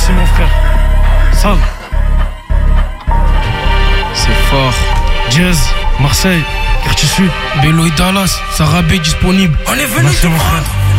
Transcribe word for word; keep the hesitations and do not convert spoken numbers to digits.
Merci mon frère. Sale. C'est fort. Jazz, Marseille, Quartier Sud, Bello et Dallas, Sarabé disponible. On est venu Merci te mon frère. prendre.